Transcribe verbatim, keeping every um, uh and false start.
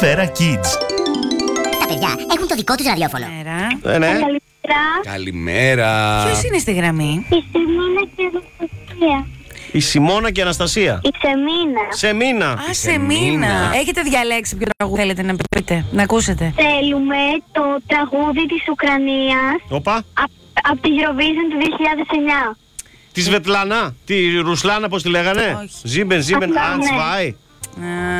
Σφαίρα Kids. Τα παιδιά έχουν το δικό τους ραδιόφωνο. Ε, ναι. Καλημέρα. Καλημέρα. Ποιος είναι στη γραμμή? Η Σιμίνα και η Αναστασία. Η Σιμώνα και η Αναστασία. Η Σεμίνα. Σεμίνα. Α, σε μήνα. Έχετε διαλέξει ποιο τραγούδι θέλετε να πείτε, να ακούσετε? Θέλουμε το τραγούδι της Ουκρανίας Οπα. από τη Eurovision του δύο χιλιάδες εννιά. Τη Σβετλάνα. Τη Ρουσλάνα, πώς τη λέγανε. Όχι. Ζίμπεν, Ζίμπεν, Απλά, Αντς ναι. Βάι. Α,